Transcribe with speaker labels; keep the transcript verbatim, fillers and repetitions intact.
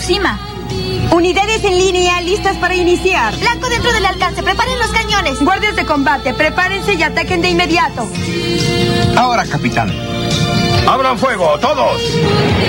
Speaker 1: aproxima.
Speaker 2: Unidades en línea, listas para iniciar.
Speaker 3: Blanco dentro del alcance, preparen los cañones.
Speaker 2: Guardias de combate, prepárense y ataquen de inmediato.
Speaker 4: Ahora, capitán.
Speaker 5: ¡Abran fuego, todos!